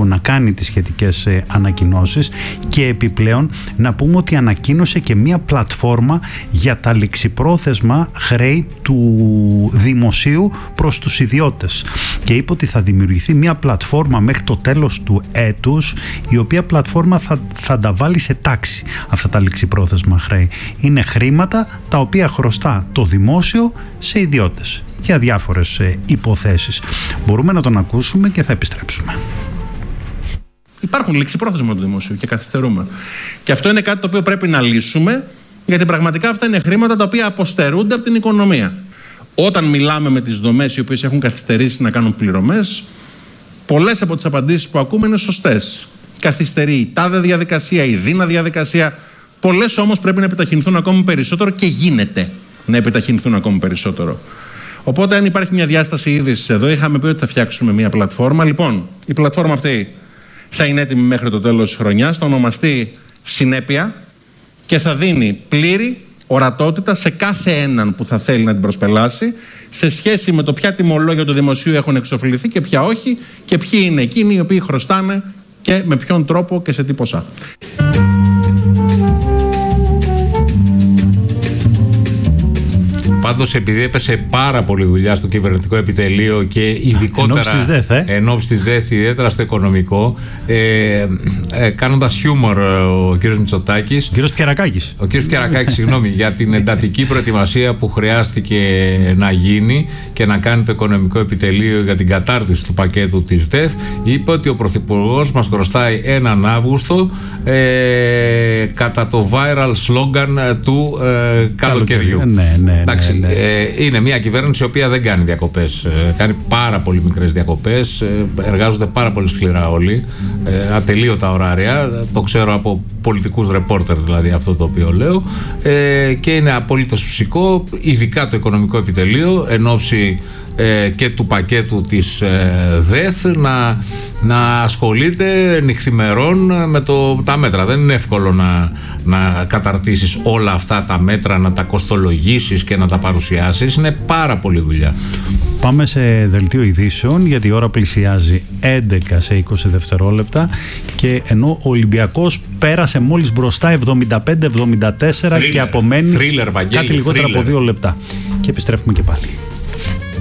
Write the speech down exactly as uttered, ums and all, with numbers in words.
να κάνει τις σχετικές ε, ανακοινώσεις, και επιπλέον να πούμε ότι ανακοίνωσε και μία πλατφόρμα για τα ληξιπρόθεσμα χρέη του δημοσίου προς τους ιδιώτες, και είπε ότι θα δημιουργηθεί μία πλατφόρμα μέχρι το τέλος του έτους, η οποία πλατφόρμα θα, θα τα βάλει σε τάξη αυτά τα ληξιπρόθεσμα χρέη. Είναι χρήματα τα οποία χρωστά το δημόσιο σε ιδιώτες για διάφορες ε, υποθέσεις. Μπορούμε να τον ακούσουμε και θα επιστρέψουμε. Υπάρχουν ληξιπρόθεσμα του δημοσίου και καθυστερούμε. Και αυτό είναι κάτι το οποίο πρέπει να λύσουμε, γιατί πραγματικά αυτά είναι χρήματα τα οποία αποστερούνται από την οικονομία. Όταν μιλάμε με τις δομές οι οποίες έχουν καθυστερήσει να κάνουν πληρωμές, πολλές από τις απαντήσεις που ακούμε είναι σωστές. Καθυστερεί η τάδε διαδικασία, η δίνα διαδικασία. Πολλές όμως πρέπει να επιταχυνθούν ακόμη περισσότερο, και γίνεται να επιταχυνθούν ακόμη περισσότερο. Οπότε, αν υπάρχει μια διάσταση είδησης εδώ, είχαμε πει ότι θα φτιάξουμε μια πλατφόρμα. Λοιπόν, η πλατφόρμα αυτή θα είναι έτοιμη μέχρι το τέλος της χρονιάς, θα ονομαστεί Συνέπεια και θα δίνει πλήρη ορατότητα σε κάθε έναν που θα θέλει να την προσπελάσει, σε σχέση με το ποια τιμολόγια του δημοσίου έχουν εξοφληθεί και ποια όχι, και ποιοι είναι εκείνοι οι οποίοι χρωστάνε και με ποιον τρόπο και σε τι ποσά. Πάντως, επειδή έπεσε πάρα πολύ δουλειά στο κυβερνητικό επιτελείο και ειδικότερα εν ώψη της ΔΕΘ, ιδιαίτερα στο οικονομικό, ε, ε, κάνοντας χιούμορ ο κύριος Μητσοτάκης, ο κύριος Πιερακάκης, ο κύριος Πιερακάκης, συγγνώμη, για την εντατική προετοιμασία που χρειάστηκε να γίνει και να κάνει το οικονομικό επιτελείο για την κατάρτιση του πακέτου της ΔΕΘ, είπε ότι ο Πρωθυπουργός μας χρωστάει έναν Αύγουστο ε, κατά το viral slogan του ε, καλοκαιριού. Ναι, ναι, εντάξει, ναι, ναι. Ε, είναι μια κυβέρνηση η οποία δεν κάνει διακοπές. Ε, κάνει πάρα πολύ μικρές διακοπές. Ε, εργάζονται πάρα πολύ σκληρά όλοι. Ε, ατελείωτα ωράρια. Το ξέρω από πολιτικούς ρεπόρτερ, δηλαδή, αυτό το οποίο λέω. Ε, και είναι απολύτως φυσικό, ειδικά το οικονομικό επιτελείο, εν ώψη ε, και του πακέτου της ε, ΔΕΘ, να, να ασχολείται νυχθημερών με το, τα μέτρα. Δεν είναι εύκολο να, να καταρτήσεις όλα αυτά τα μέτρα, να τα κοστολογήσεις και να τα παρουσιάσεις. Είναι πάρα πολύ δουλειά. Πάμε σε δελτίο ειδήσεων, γιατί η ώρα πλησιάζει έντεκα σε είκοσι δευτερόλεπτα, και ενώ ο Ολυμπιακός πέρασε μόλις μπροστά εβδομήντα πέντε εβδομήντα τέσσερα και απομένει thriller, Βαγγέλη, κάτι λιγότερο thriller. από δύο λεπτά. Και επιστρέφουμε και πάλι.